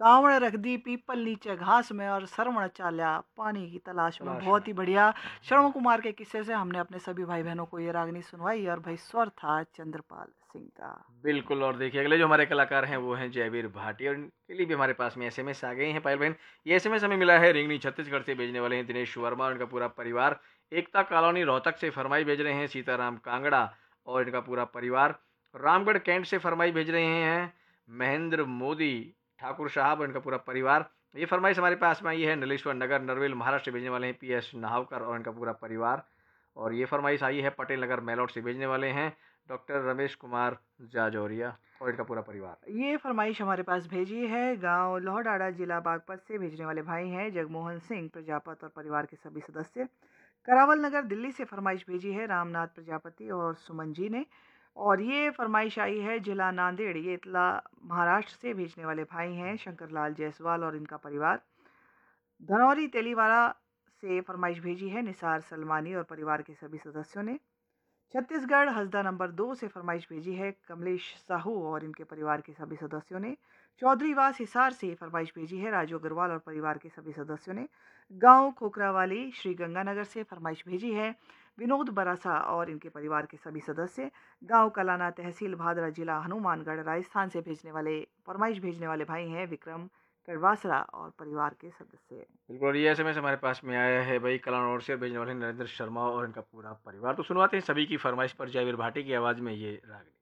कावड़ रख the people नीचे घास में और सरवण चाल्या पानी की तलाश में। तलाश बहुत में। ही बढ़िया। श्रवण कुमार के किस्से से हमने अपने सभी भाई बहनों को ये रागनी सुनवाई और भाई स्वर था चंद्रपाल सिंह का। बिल्कुल, और देखिए अगले जो हमारे कलाकार हैं वो हैं जयवीर भाटी, और इनके लिए भी हमारे पास में एसएमएस आ गए हैं पायल बहन। ये एसएमएस हमें मिला है रिंगनी छत्तीसगढ़ से, भेजने वाले हैं दिनेश वर्मा और इनका पूरा परिवार। एकता कॉलोनी रोहतक से फरमाई भेज रहे हैं सीताराम कांगड़ा और इनका पूरा परिवार। रामगढ़ कैंट से फरमाई भेज रहे हैं महेंद्र मोदी ठाकुर साहब और इनका पूरा परिवार। ये फरमाइश हमारे पास में आई है नलेश्वर नगर नरवेल महाराष्ट्र से, भेजने वाले हैं पीएस नाहवकर और इनका पूरा परिवार। और ये फरमाइश आई है पटेल नगर मेलोट से, भेजने वाले हैं डॉक्टर रमेश कुमार जाजौरिया और इनका पूरा परिवार। ये फरमाइश हमारे पास भेजी है गांव लोहडाड़ा जिला बागपत से। भेजने वाले भाई हैं जगमोहन सिंह प्रजापत और परिवार के सभी सदस्य। करावल नगर दिल्ली से फरमाइश भेजी है रामनाथ प्रजापति और सुमन जी ने। और ये फरमाइश आई है जिला नांदेड़ ये इतला महाराष्ट्र से। भेजने वाले भाई हैं शंकरलाल जायसवाल और इनका परिवार। धनौरी तेलीवाला से फरमाइश भेजी है निसार सलमानी और परिवार के सभी सदस्यों ने। छत्तीसगढ़ हसदा नंबर 2 से फरमाइश भेजी है कमलेश साहू और इनके परिवार के सभी सदस्यों ने। चौधरीवास हिसार से फरमाइश भेजी है राजू अग्रवाल और परिवार के सभी सदस्यों ने। गांव खोखरावाली श्री गंगानगर से फरमाइश भेजी है विनोद बरासा और इनके परिवार के सभी सदस्य। गांव कलाना तहसील भादरा जिला हनुमानगढ़ राजस्थान से फरमाइश भेजने वाले भाई हैं विक्रम कड़वासरा और परिवार के सदस्य। बिल्कुल, और ये एसएमएस हमारे पास में आया है भाई कलानौर से, भेजने वाले हैं नरेंद्र शर्मा और इनका पूरा परिवार। तो सुनवाते हैं सभी की फरमाइश पर जयवीर भाटी की आवाज़ में ये राग।